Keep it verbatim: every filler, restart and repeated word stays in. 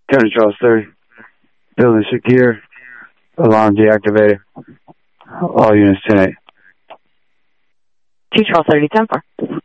County Charles thirty. Building secure. Alarm deactivated. All units ten eight. two Charles thirty, ten four.